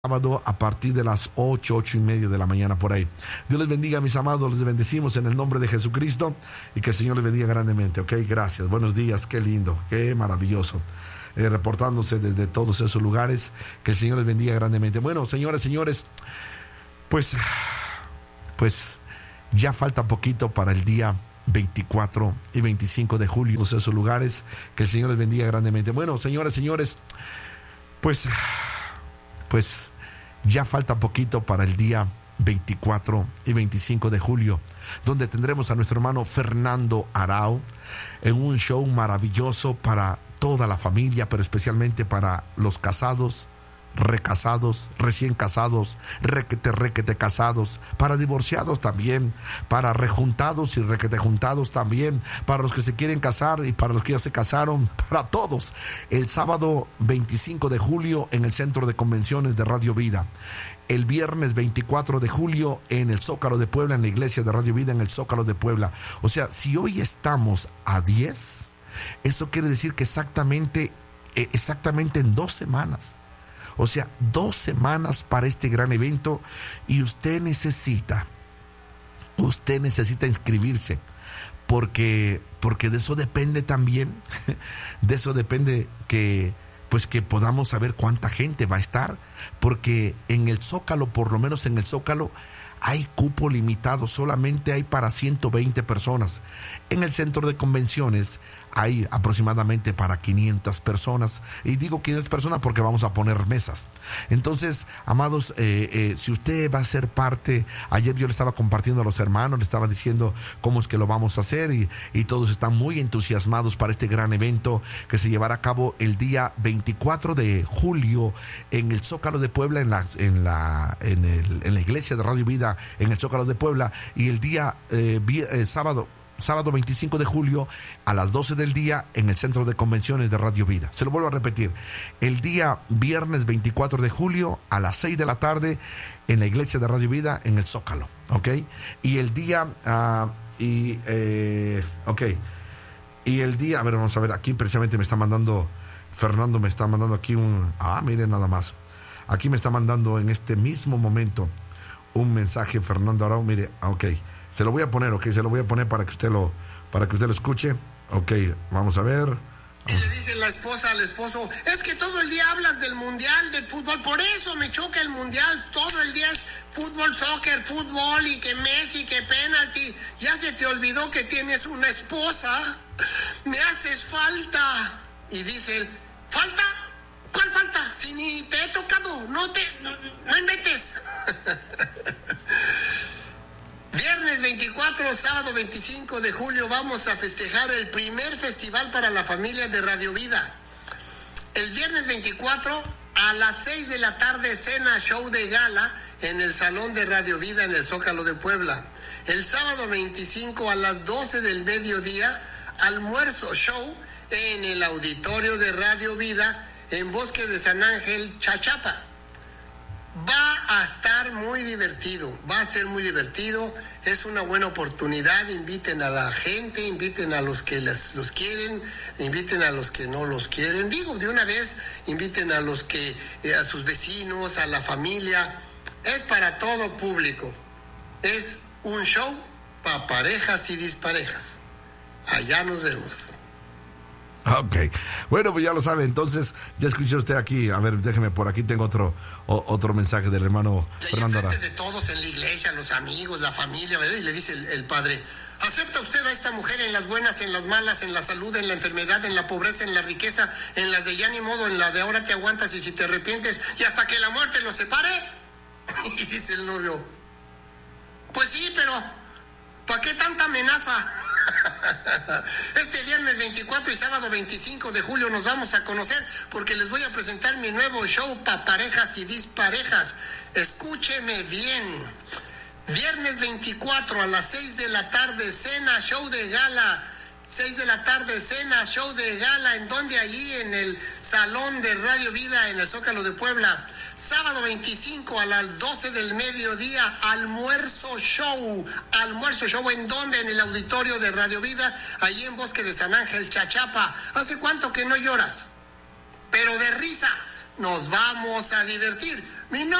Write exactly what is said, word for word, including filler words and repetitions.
sábado a partir de las ocho, ocho y media de la mañana por ahí. Dios les bendiga, mis amados, les bendecimos en el nombre de Jesucristo y que el Señor les bendiga grandemente, ok, gracias, buenos días, qué lindo, qué maravilloso, eh, reportándose desde todos esos lugares, que el Señor les bendiga grandemente. Bueno, señores, señores, pues, pues ya falta poquito para el día veinticuatro y veinticinco de julio, todos esos lugares, que el Señor les bendiga grandemente. Bueno, señores, señores, pues... Pues ya falta poquito para el día veinticuatro y veinticinco de julio, donde tendremos a nuestro hermano Fernando Arau en un show maravilloso para toda la familia, pero especialmente para los casados, recasados, recién casados, requete, requete casados, para divorciados también, para rejuntados y requete juntados también, para los que se quieren casar y para los que ya se casaron, para todos. El sábado veinticinco de julio en el Centro de Convenciones de Radio Vida. El viernes veinticuatro de julio en el Zócalo de Puebla, en la iglesia de Radio Vida en el Zócalo de Puebla. O sea, si hoy estamos a diez, eso quiere decir que exactamente, exactamente en dos semanas. O sea, dos semanas para este gran evento y usted necesita, usted necesita inscribirse porque, porque de eso depende también, de eso depende que, pues que podamos saber cuánta gente va a estar, porque en el Zócalo, por lo menos en el Zócalo, hay cupo limitado, solamente hay para ciento veinte personas. En el centro de convenciones hay aproximadamente para quinientas personas. Y digo quinientas personas porque vamos a poner mesas. Entonces, amados, eh, eh, si usted va a ser parte, ayer yo le estaba compartiendo a los hermanos, le estaba diciendo cómo es que lo vamos a hacer y, y todos están muy entusiasmados para este gran evento que se llevará a cabo el día veinticuatro de julio en el Zócalo de Puebla, en la, en la, en el, en la iglesia de Radio Vida en el Zócalo de Puebla, y el día eh, vi, eh, sábado sábado veinticinco de julio a las doce del día en el Centro de Convenciones de Radio Vida. Se lo vuelvo a repetir, el día viernes veinticuatro de julio a las seis de la tarde en la iglesia de Radio Vida en el Zócalo, ¿ok? Y el día uh, y eh, ok y el día, a ver, vamos a ver, aquí precisamente me está mandando Fernando, me está mandando aquí un, ah, miren nada más, aquí me está mandando en este mismo momento un mensaje Fernando Arau, mire, ok, se lo voy a poner, ok, se lo voy a poner para que usted lo, para que usted lo escuche, ok, vamos a ver. Y le dice la esposa al esposo, es que todo el día hablas del mundial, del fútbol, por eso me choca el mundial, todo el día es fútbol, soccer, fútbol, y que Messi, que penalti, ya se te olvidó que tienes una esposa, me haces falta. Y dice él, ¿falta? ¿Cuál falta? Si ni te he tocado, no te, no, no inventes. Viernes veinticuatro, sábado veinticinco de julio vamos a festejar el primer festival para la familia de Radio Vida. El viernes veinticuatro a las seis de la tarde cena show de gala en el Salón de Radio Vida en el Zócalo de Puebla. El sábado veinticinco a las doce del mediodía almuerzo show en el auditorio de Radio Vida en Bosque de San Ángel, Chachapa. Va a estar muy divertido, va a ser muy divertido, es una buena oportunidad, inviten a la gente, inviten a los que les, los quieren, inviten a los que no los quieren, digo de una vez, inviten a los que, eh, a sus vecinos, a la familia, es para todo público, es un show para parejas y disparejas, allá nos vemos. Ok, bueno, pues ya lo sabe, entonces ya escuchó usted aquí, a ver, déjeme, por aquí tengo otro o, otro mensaje del hermano Fernando Arau. De todos en la iglesia, los amigos, la familia, ¿verdad? Y le dice el, el padre, ¿acepta usted a esta mujer en las buenas, en las malas, en la salud, en la enfermedad, en la pobreza, en la riqueza, en las de ya ni modo, en la de ahora te aguantas y si te arrepientes y hasta que la muerte los separe? Y dice el novio, pues sí, pero ¿para qué tanta amenaza? Este viernes veinticuatro y sábado veinticinco de julio nos vamos a conocer porque les voy a presentar mi nuevo show para parejas y disparejas. Escúcheme bien. Viernes veinticuatro a las seis de la tarde, cena, show de gala. seis de la tarde, cena, show de gala. ¿En donde? Allí en el Salón de Radio Vida en el Zócalo de Puebla. Sábado veinticinco a las doce del mediodía, almuerzo show. Almuerzo show, ¿en dónde? En el auditorio de Radio Vida, allí en Bosque de San Ángel, Chachapa. ¿Hace cuánto que no lloras? Pero de risa. Nos vamos a divertir. Mi nombre